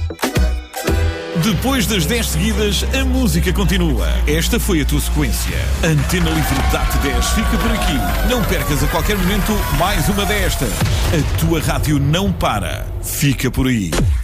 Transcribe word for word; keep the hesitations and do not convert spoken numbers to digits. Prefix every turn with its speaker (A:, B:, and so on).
A: Depois das dez seguidas, a música continua. Esta foi a tua sequência. Antena Livre D A T dez fica por aqui. Não percas a qualquer momento mais uma destas. A tua rádio não para. Fica por aí.